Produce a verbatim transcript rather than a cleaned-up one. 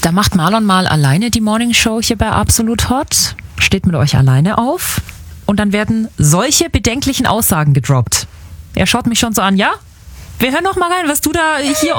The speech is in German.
Da macht Marlon mal alleine die Morning Show hier bei Absolut Hot, steht mit euch alleine auf und dann werden solche bedenklichen Aussagen gedroppt. Er schaut mich schon so an, ja? Wir hören noch mal rein, was du da hier